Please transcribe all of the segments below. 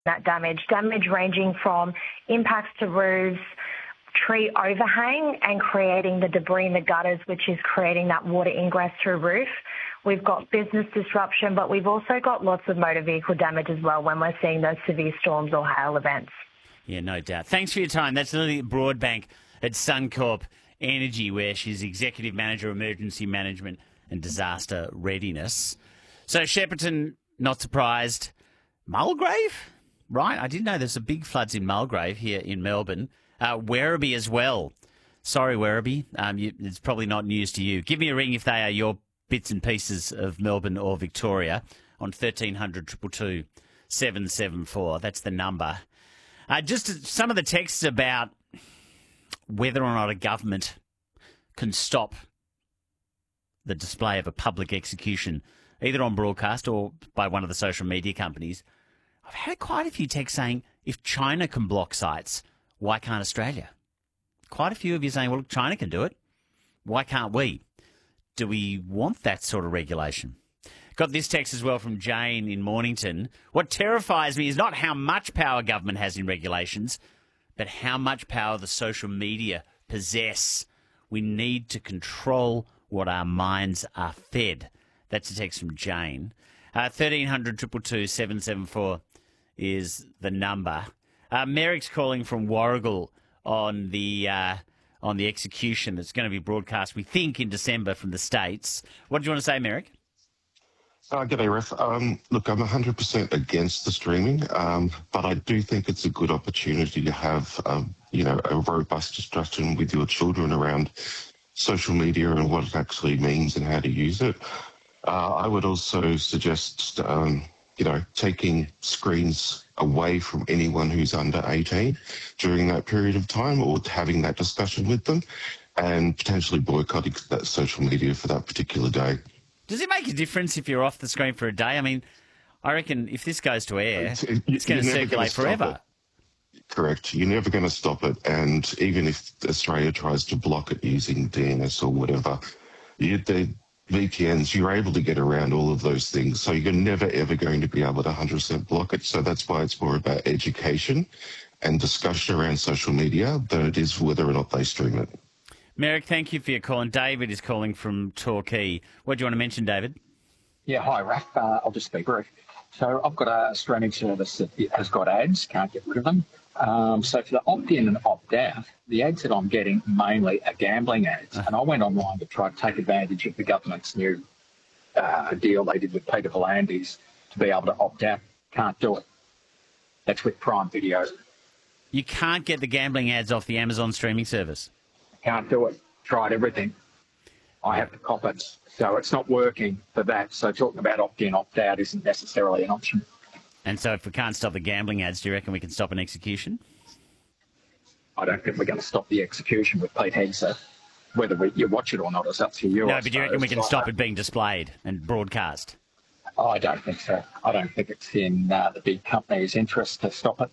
that damage ranging from impacts to roofs, tree overhang and creating the debris in the gutters, which is creating that water ingress through roof. We've got business disruption, but we've also got lots of motor vehicle damage as well when we're seeing those severe storms or hail events. Yeah, no doubt. Thanks for your time. That's Lily Broadbank at Suncorp Energy, where she's Executive Manager of Emergency Management and Disaster Readiness. So Shepparton, not surprised. Mulgrave? Right, I didn't know there's some big floods in Mulgrave here in Melbourne. Werribee as well. Sorry, Werribee. It's probably not news to you. Give me a ring if they are your bits and pieces of Melbourne or Victoria on 1300 222 774. That's the number. Just some of the texts about whether or not a government can stop the display of a public execution, either on broadcast or by one of the social media companies. I've had quite a few texts saying, if China can block sites, why can't Australia? Quite a few of you saying, well, look, China can do it. Why can't we? Do we want that sort of regulation? Got this text as well from Jane in Mornington. What terrifies me is not how much power government has in regulations, but how much power the social media possess. We need to control what our minds are fed. That's a text from Jane. 1300 222 774 is the number. Merrick's calling from Warragul on the execution that's going to be broadcast, we think, in December from the States. What do you want to say, Merrick? G'day, Ref. Look, I'm 100% against the streaming, but I do think it's a good opportunity to have, a robust discussion with your children around social media and what it actually means and how to use it. I would also suggest, taking screens away from anyone who's under 18 during that period of time, or having that discussion with them, and potentially boycotting that social media for that particular day. Does it make a difference if you're off the screen for a day? I mean, I reckon if this goes to air, it's going to circulate forever. Correct. You're never going to stop it. And even if Australia tries to block it using DNS or whatever, the VPNs, you're able to get around all of those things. So you're never, ever going to be able to 100% block it. So that's why it's more about education and discussion around social media than it is whether or not they stream it. Merrick, thank you for your call. And David is calling from Torquay. What do you want to mention, David? Yeah, hi, Raph. I'll just be brief. So I've got a streaming service that has got ads, can't get rid of them. So for the opt-in and opt-out, the ads that I'm getting mainly are gambling ads. And I went online to try to take advantage of the government's new deal they did with Peter V'landys to be able to opt out. Can't do it. That's with Prime Video. You can't get the gambling ads off the Amazon streaming service? Can't do it. Tried everything. I have to cop it. So it's not working for that. So talking about opt-in, opt-out isn't necessarily an option. And so if we can't stop the gambling ads, do you reckon we can stop an execution? I don't think we're going to stop the execution with Pete Hegseth. Whether you watch it or not is up to you. No, but do you reckon we can stop it being displayed and broadcast? I don't think so. I don't think it's in the big company's interest to stop it.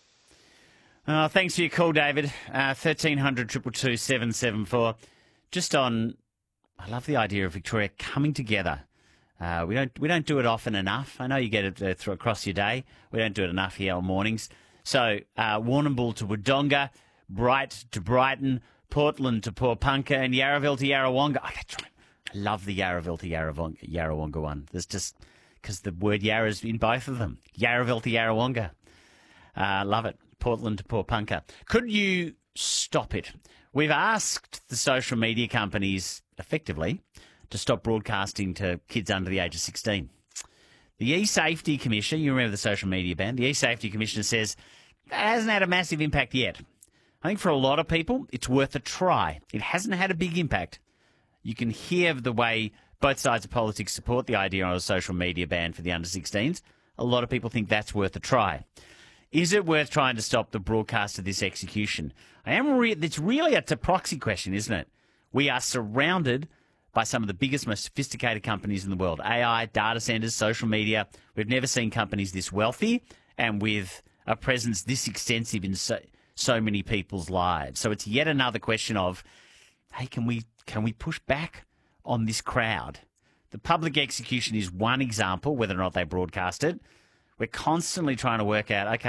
Thanks for your call, David. 1300 222 774. Just on, I love the idea of Victoria coming together. We don't do it often enough. I know you get it through across your day. We don't do it enough here on mornings. So Warrnambool to Wodonga, Bright to Brighton, Portland to Porepunkah, and Yarraville to Yarrawonga. Oh, that's right. I love the Yarraville to Yarrawonga one. There's just because the word Yarra's in both of them. Yarraville to Yarrawonga. Love it. Portland to Porepunkah. Could you stop it? We've asked the social media companies, effectively, to stop broadcasting to kids under the age of 16. The E-Safety Commissioner, you remember the social media ban, the E-Safety Commissioner says that hasn't had a massive impact yet. I think for a lot of people, it's worth a try. It hasn't had a big impact. You can hear the way both sides of politics support the idea of a social media ban for the under-16s. A lot of people think that's worth a try. Is it worth trying to stop the broadcast of this execution? It's a proxy question, isn't it? We are surrounded by some of the biggest, most sophisticated companies in the world. AI, data centres, social media. We've never seen companies this wealthy and with a presence this extensive in so many people's lives. So it's yet another question of, hey, can we push back on this crowd? The public execution is one example, whether or not they broadcast it. we're constantly trying to work out, okay,